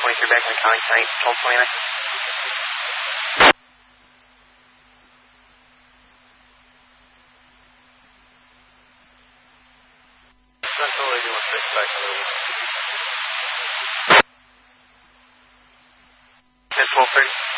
23 back in the county tonight, 1229. Central 81 back to the 1230.